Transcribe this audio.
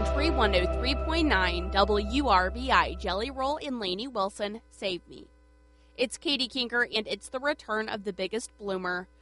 Country 103.9 WRBI Jelly Roll in Lainey Wilson, Save Me. It's Katie Kinker, and it's the return of the biggest bloomer.